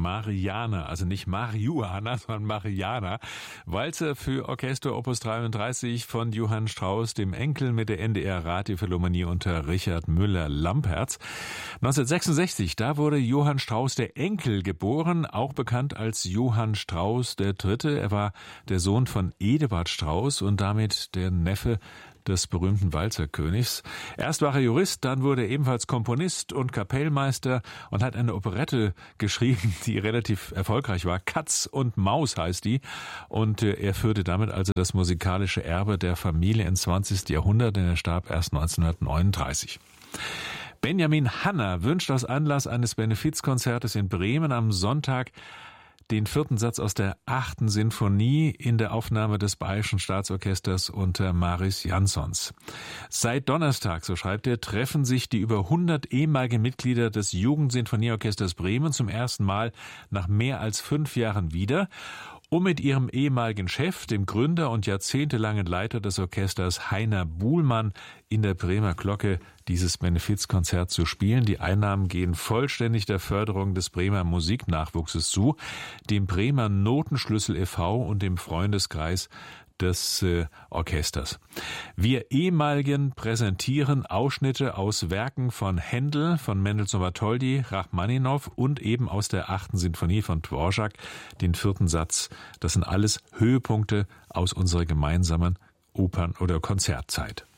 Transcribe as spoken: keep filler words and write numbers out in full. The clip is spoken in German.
Mariana, also nicht Marihuana, sondern Mariana. Walzer für Orchester Opus dreiunddreißig von Johann Strauss, dem Enkel, mit der N D R Radiophilharmonie unter Richard Müller-Lampertz. neunzehnhundertsechsundsechzig, da wurde Johann Strauss der Enkel geboren, auch bekannt als Johann Strauss der Dritte. Er war der Sohn von Eduard Strauss und damit der Neffe des berühmten Walzerkönigs. Erst war er Jurist, dann wurde er ebenfalls Komponist und Kapellmeister und hat eine Operette geschrieben, die relativ erfolgreich war. Katz und Maus heißt die. Und er führte damit also das musikalische Erbe der Familie ins zwanzigste Jahrhundert, denn er starb erst neunzehnhundertneununddreißig. Benjamin Hanna wünscht aus Anlass eines Benefizkonzertes in Bremen am Sonntag den vierten Satz aus der achten Sinfonie in der Aufnahme des Bayerischen Staatsorchesters unter Maris Jansons. Seit Donnerstag, so schreibt er, treffen sich die über hundert ehemaligen Mitglieder des Jugendsinfonieorchesters Bremen zum ersten Mal nach mehr als fünf Jahren wieder, um mit ihrem ehemaligen Chef, dem Gründer und jahrzehntelangen Leiter des Orchesters Heiner Buhlmann, in der Bremer Glocke dieses Benefizkonzert zu spielen. Die Einnahmen gehen vollständig der Förderung des Bremer Musiknachwuchses zu, dem Bremer Notenschlüssel e V und dem Freundeskreis des äh, Orchesters. Wir ehemaligen präsentieren Ausschnitte aus Werken von Händel, von Mendelssohn-Bartholdy, Rachmaninow und eben aus der achten Sinfonie von Dvorak, den vierten Satz. Das sind alles Höhepunkte aus unserer gemeinsamen Opern- oder Konzertzeit.